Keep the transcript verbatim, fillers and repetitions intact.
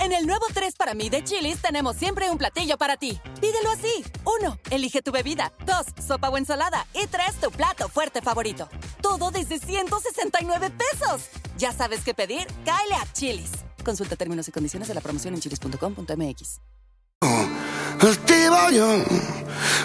En el nuevo tres para mí de Chili's tenemos siempre un platillo para ti. Pídelo así. Uno, elige tu bebida. Dos, sopa o ensalada. Y tres, tu plato fuerte favorito. Todo desde ciento sesenta y nueve pesos. ¿Ya sabes qué pedir? Cáele a Chili's. Consulta términos y condiciones de la promoción en chilis punto com punto m x. Activa ya,